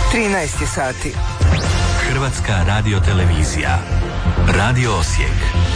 13 sati. Hrvatska radiotelevizija. Radio Osijek.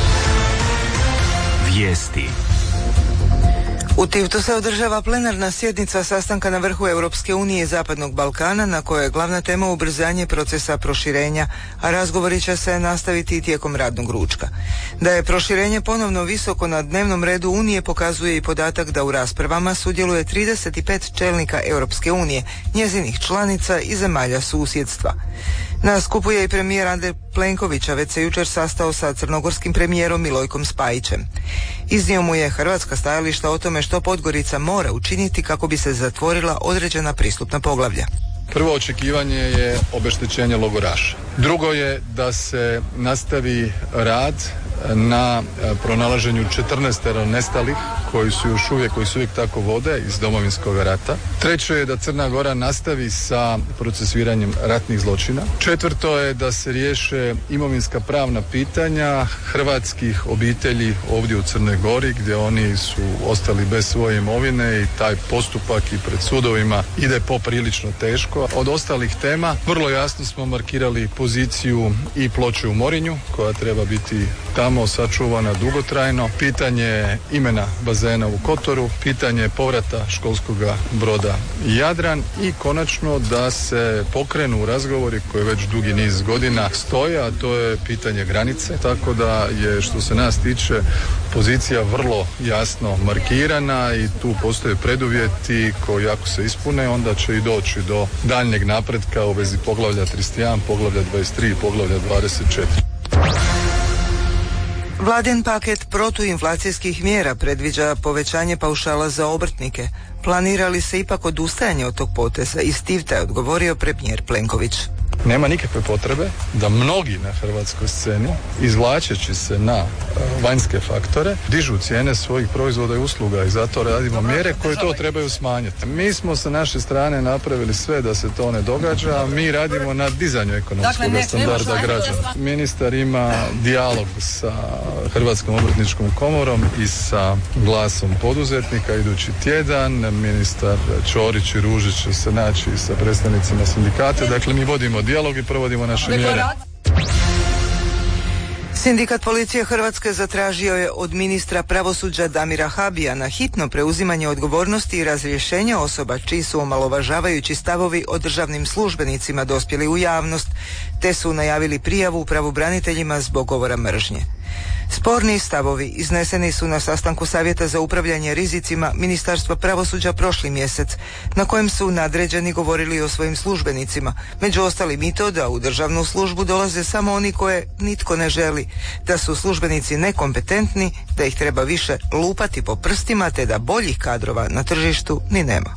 Vijesti. U Tivtu se održava plenarna sjednica sastanka na vrhu Europske unije i Zapadnog Balkana, na kojoj je glavna tema ubrzanje procesa proširenja, a razgovori će se nastaviti i tijekom radnog ručka. Da je proširenje ponovno visoko na dnevnom redu Unije pokazuje i podatak da u raspravama sudjeluje 35 čelnika Europske unije, njezinih članica i zemalja susjedstva. Na skupu je i premijer Andrej Plenković, a već se jučer sastao sa crnogorskim premijerom Milojkom Spajićem. Iznio mu je hrvatska stajališta o tome što Podgorica mora učiniti kako bi se zatvorila određena pristupna poglavlja. Prvo očekivanje je obeštećenje logoraša. Drugo je da se nastavi rad na pronalaženju 14 nestalih koji su uvijek tako vode iz Domovinskog rata. Treće je da Crna Gora nastavi sa procesuiranjem ratnih zločina. Četvrto je da se riješe imovinska pravna pitanja hrvatskih obitelji ovdje u Crnoj Gori, gdje oni su ostali bez svoje imovine i taj postupak i pred sudovima ide poprilično teško. Od ostalih tema vrlo jasno smo markirali poziciju i Ploče u Morinju, koja treba biti tamo sačuvana dugotrajno, pitanje imena bazena u Kotoru, pitanje povrata školskog broda Jadran i konačno da se pokrenu razgovori koji već dugi niz godina stoje, a to je pitanje granice, tako da je što se nas tiče pozicija vrlo jasno markirana i tu postoje preduvjeti koji ako se ispune onda će i doći do daljnjeg napretka u vezi poglavlja 31, poglavlja 23 i poglavlja 24. Vladin paket protuinflacijskih mjera predviđa povećanje paušala za obrtnike. Planira li se ipak odustajanje od tog poteza? Iz Tivta je odgovorio premijer Plenković. Nema nikakve potrebe da mnogi na hrvatskoj sceni, izvlačeći se na vanjske faktore, dižu cijene svojih proizvoda i usluga i zato radimo mjere koje to trebaju smanjiti. Mi smo sa naše strane napravili sve da se to ne događa, a mi radimo na dizanju ekonomskog standarda građana. Ministar ima dijalog sa Hrvatskom obrtničkom komorom i sa glasom poduzetnika idući tjedan. Ministar Ćorić i Ružić će se naći sa predstavnicima sindikata. Dakle, mi vodimo dijalog i provodimo naše mjere. Sindikat policije Hrvatske zatražio je od ministra pravosuđa Damira Habija na hitno preuzimanje odgovornosti i razrješenje osoba čiji su omalovažavajući stavovi o državnim službenicima dospjeli u javnost, te su najavili prijavu pravobraniteljima zbog govora mržnje. Sporni stavovi izneseni su na sastanku Savjeta za upravljanje rizicima Ministarstva pravosuđa prošli mjesec, na kojem su nadređeni govorili o svojim službenicima, među ostalim i to da u državnu službu dolaze samo oni koje nitko ne želi, da su službenici nekompetentni, da ih treba više lupati po prstima, te da boljih kadrova na tržištu ni nema.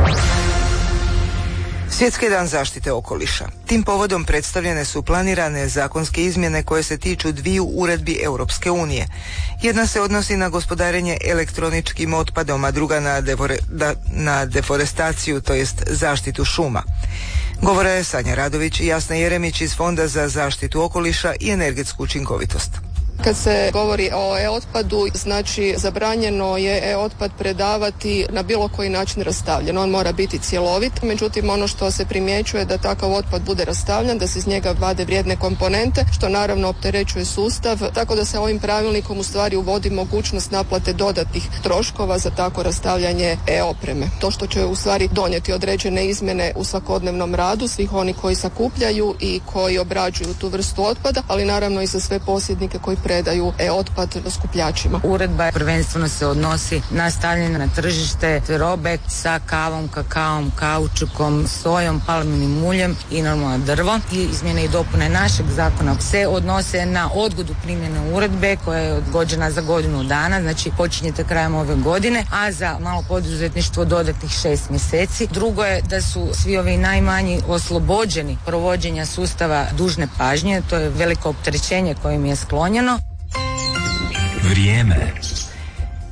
Svjetski dan zaštite okoliša. Tim povodom predstavljene su planirane zakonske izmjene koje se tiču dviju uredbi Europske unije. Jedna se odnosi na gospodarenje elektroničkim otpadom, a druga na deforestaciju, to jest zaštitu šuma. Govore je Sanja Radović i Jasna Jeremić iz Fonda za zaštitu okoliša i energetsku učinkovitost. Kad se govori o e-otpadu, znači zabranjeno je e-otpad predavati na bilo koji način rastavljen. On mora biti cjelovit, međutim ono što se primjećuje da takav otpad bude rastavljan, da se iz njega vade vrijedne komponente, što naravno opterećuje sustav, tako da se ovim pravilnikom u stvari uvodi mogućnost naplate dodatnih troškova za tako rastavljanje e-opreme. To što će u stvari donijeti određene izmjene u svakodnevnom radu svih oni koji sakupljaju i koji obrađuju tu vrstu otpada, ali naravno i za sve posjednike koji predaju e-otpad skupljačima. Uredba prvenstveno se odnosi na stavljanje na tržište robe sa kavom, kakaom, kaučukom, sojom, palminim uljem i normalno drvo. I izmjene i dopune našeg zakona se odnose na odgodu primjene uredbe koja je odgođena za godinu dana, znači počinjete krajem ove godine, a za malo poduzetništvo dodatnih 6 mjeseci. Drugo je da su svi ovi najmanji oslobođeni provođenja sustava dužne pažnje, to je veliko opterećenje kojim je sklonjeno. Vrijeme.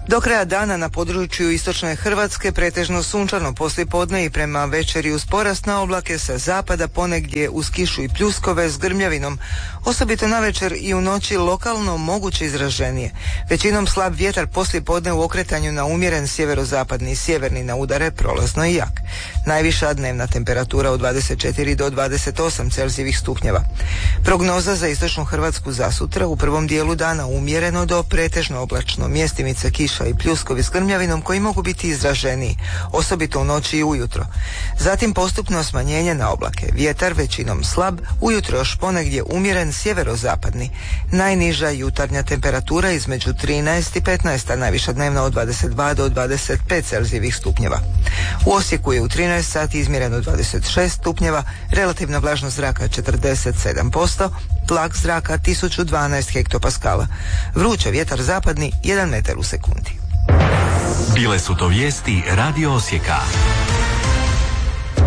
Do kraja dana na području istočne Hrvatske pretežno sunčano poslijepodne i prema večeri uz porast na oblake sa zapada, ponegdje uz kišu i pljuskove s grmljavinom. Osobito navečer i u noći lokalno moguće izraženije. Većinom slab vjetar poslijepodne u okretanju na umjeren sjeverozapadni i sjeverni na udare prolazno i jak. Najviša dnevna temperatura od 24 do 28 Celzijevih stupnjeva. Prognoza za istočnu Hrvatsku za sutra: u prvom dijelu dana umjereno do pretežno oblačno, mjestimice kiša i pljuskovi s grmljavinom koji mogu biti izraženiji, osobito u noći i ujutro. Zatim postupno smanjenje na oblake. Vjetar većinom slab, ujutro još ponegdje umjeren sjeverozapadni. Najniža jutarnja temperatura između 13 i 15, a najviša dnevna od 22 do 25 Celzijevih stupnjeva. U Osijeku je u 13 sati izmjereno 26 stupnjeva, relativna vlažnost zraka 47%, tlak zraka 1012 hektopaskala. Vruće, vjetar zapadni 1 metar u sekundi. Bile su to vijesti Radio Osijeka.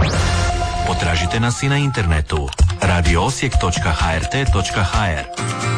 Potražite nas i na internetu radioosijek.hrt.hr.